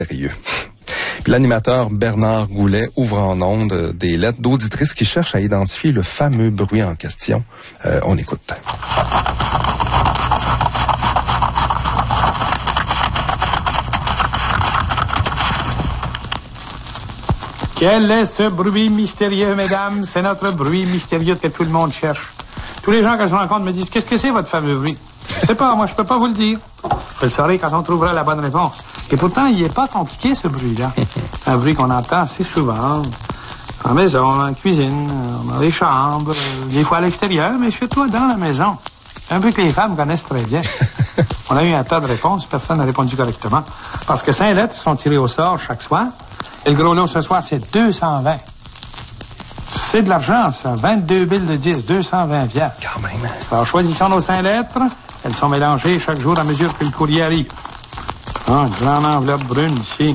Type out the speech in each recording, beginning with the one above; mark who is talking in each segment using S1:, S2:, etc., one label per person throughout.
S1: Sérieux. Puis l'animateur Bernard Goulet ouvre en ondes des lettres d'auditrices qui cherchent à identifier le fameux bruit en question. On écoute.
S2: Quel est ce bruit mystérieux, mesdames? C'est notre bruit mystérieux que tout le monde cherche. Tous les gens que je rencontre me disent, qu'est-ce que c'est votre fameux bruit? Je sais pas, moi je peux pas vous le dire. Je le saurai quand on trouvera la bonne réponse. Et pourtant, il est pas compliqué ce bruit-là. Un bruit qu'on entend assez souvent. À la maison, dans la cuisine, dans les chambres, des fois à l'extérieur, mais surtout dans la maison. C'est un bruit que les femmes connaissent très bien. On a eu un tas de réponses, personne n'a répondu correctement. Parce que 5 lettres sont tirées au sort chaque soir. Et le gros lot ce soir, c'est 220. C'est de l'argent, ça. 22 billes de 10, 220 piastres.
S1: Quand même.
S2: Alors, choisissons nos 5 lettres. Elles sont mélangées chaque jour à mesure que le courrier arrive. Ah, une grande enveloppe brune ici.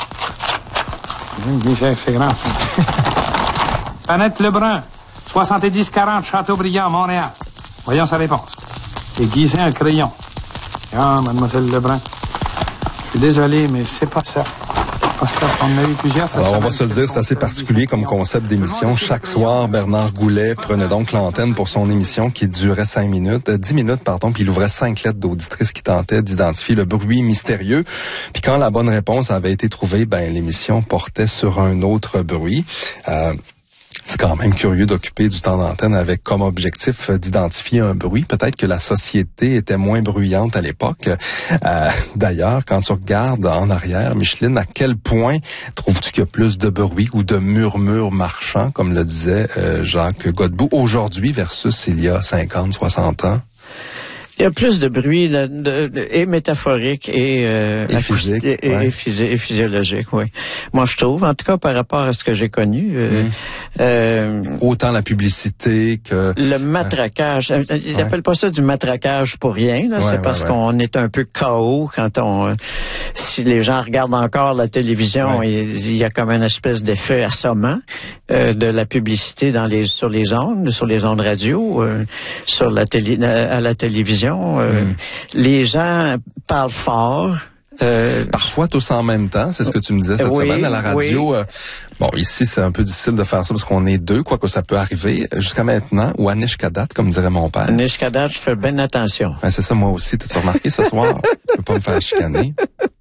S2: C'est grand, ça. Annette Lebrun, 7040 Châteaubriand, Montréal. Voyons sa réponse. Aiguiser un crayon. Ah, mademoiselle Lebrun. Je suis désolé, mais c'est pas ça. On a eu plusieurs.
S1: Alors, on va se le dire, c'est assez particulier comme concept d'émission. Chaque soir, Bernard Goulet prenait donc l'antenne pour son émission qui durait 10 minutes, puis il ouvrait 5 lettres d'auditrices qui tentaient d'identifier le bruit mystérieux. Puis quand la bonne réponse avait été trouvée, l'émission portait sur un autre bruit. C'est quand même curieux d'occuper du temps d'antenne avec comme objectif d'identifier un bruit. Peut-être que la société était moins bruyante à l'époque. D'ailleurs, quand tu regardes en arrière, Micheline, à quel point trouves-tu qu'il y a plus de bruit ou de murmures marchands, comme le disait Jacques Godbout, aujourd'hui versus il y a 50, 60 ans?
S3: Il y a plus de bruit et métaphorique et
S1: physique,
S3: et physiologique, oui. Moi, je trouve, en tout cas, par rapport à ce que j'ai connu.
S1: Autant la publicité que...
S3: Le matraquage. Ils n'appellent pas ça du matraquage pour rien, là. C'est parce qu'on est un peu KO quand si les gens regardent encore la télévision, il y a comme une espèce d'effet assommant de la publicité sur les ondes radio, à la télévision. Les gens parlent fort.
S1: Parfois tous en même temps, c'est ce que tu me disais cette semaine à la radio. Bon, ici c'est un peu difficile de faire ça parce qu'on est 2, quoique ça peut arriver jusqu'à maintenant, ou à Nishkadat, comme dirait mon père.
S3: À Nishkadat, je fais bien attention.
S1: C'est ça, moi aussi. T'as-tu remarqué ce soir? Je peux pas me faire chicaner.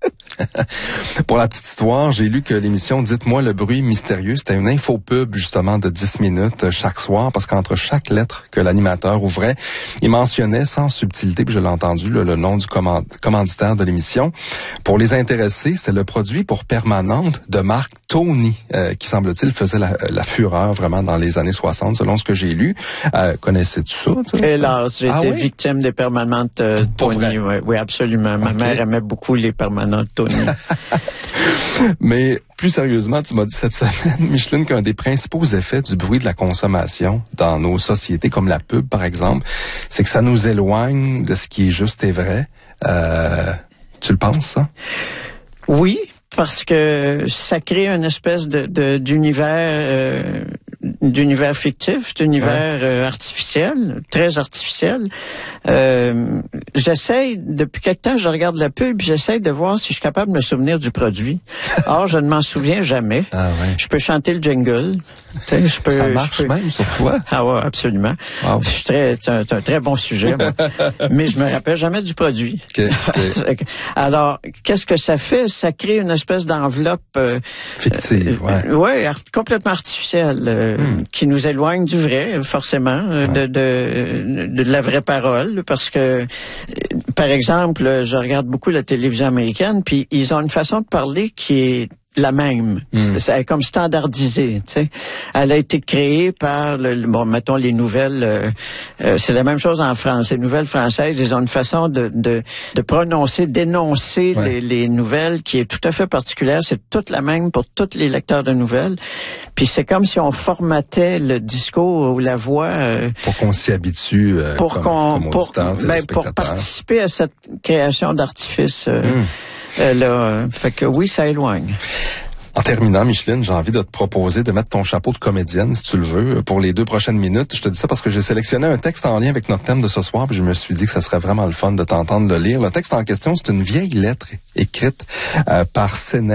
S1: Pour la petite histoire, j'ai lu que l'émission Dites-moi le bruit mystérieux, c'était une infopub justement de 10 minutes chaque soir, parce qu'entre chaque lettre que l'animateur ouvrait, il mentionnait sans subtilité, puis je l'ai entendu, le nom du commanditaire de l'émission. Pour les intéressés, c'était le produit pour permanente de marque Tony, qui semble-t-il faisait la fureur vraiment dans les années 60, selon ce que j'ai lu. Connaissais-tu ça?
S3: Hélas, j'ai été victime des permanentes Tony. Oui, absolument. Ma mère aimait beaucoup les permanentes Tony.
S1: Mais plus sérieusement, tu m'as dit cette semaine, Micheline, qu'un des principaux effets du bruit de la consommation dans nos sociétés, comme la pub par exemple, c'est que ça nous éloigne de ce qui est juste et vrai. Tu le penses, ça?
S3: Oui, parce que ça crée une espèce d'univers fictif, d'univers artificiel, très artificiel. J'essaye, depuis quelque temps, je regarde la pub, j'essaye de voir si je suis capable de me souvenir du produit. Or, je ne m'en souviens jamais. Je peux chanter le jingle.
S1: Ça marche même sur toi?
S3: Ah ouais, absolument. Wow. C'est un très bon sujet, moi. Mais je me rappelle jamais du produit.
S1: Okay.
S3: Alors, qu'est-ce que ça fait? Ça crée une espèce d'enveloppe
S1: fictive,
S3: complètement artificielle, qui nous éloigne du vrai, forcément, de la vraie parole, parce que, par exemple, je regarde beaucoup la télévision américaine, puis ils ont une façon de parler qui est la même. C'est comme standardisé, tu sais. Elle a été créée par mettons les nouvelles, c'est la même chose en France. Les nouvelles françaises, ils ont une façon de prononcer, d'énoncer les nouvelles qui est tout à fait particulière. C'est toute la même pour tous les lecteurs de nouvelles. Puis c'est comme si on formatait le discours ou la voix
S1: pour qu'on s'y habitue
S3: pour participer à cette création d'artifice. Fait que oui, ça éloigne.
S1: En terminant, Micheline, j'ai envie de te proposer de mettre ton chapeau de comédienne, si tu le veux, pour les 2 prochaines minutes. Je te dis ça parce que j'ai sélectionné un texte en lien avec notre thème de ce soir, puis je me suis dit que ça serait vraiment le fun de t'entendre le lire. Le texte en question, c'est une vieille lettre écrite par Sénèque